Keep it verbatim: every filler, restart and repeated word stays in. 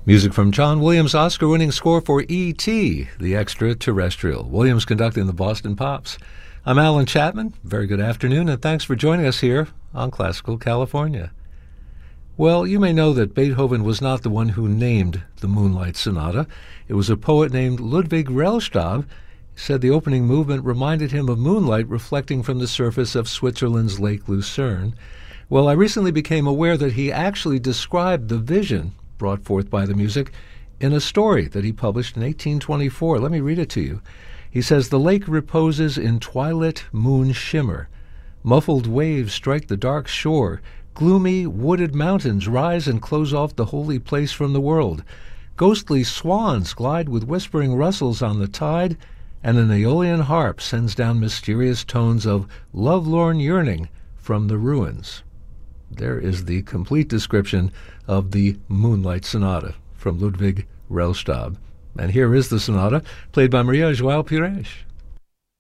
Music from John Williams' Oscar-winning score for E T, the Extraterrestrial. Williams conducting the Boston Pops. I'm Alan Chapman. Very good afternoon, and thanks for joining us here on Classical California. Well, you may know that Beethoven was not the one who named the Moonlight Sonata. It was a poet named Ludwig Rellstab. He said the opening movement reminded him of moonlight reflecting from the surface of Switzerland's Lake Lucerne. Well, I recently became aware that he actually described the vision brought forth by the music in a story that he published in eighteen twenty-four. Let me read it to you. He says, "The lake reposes in twilit moon shimmer. Muffled waves strike the dark shore. Gloomy, wooded mountains rise and close off the holy place from the world. Ghostly swans glide with whispering rustles on the tide, and an aeolian harp sends down mysterious tones of lovelorn yearning from the ruins." There is the complete description of the Moonlight Sonata from Ludwig Rellstab. And here is the sonata, played by Maria João Pires.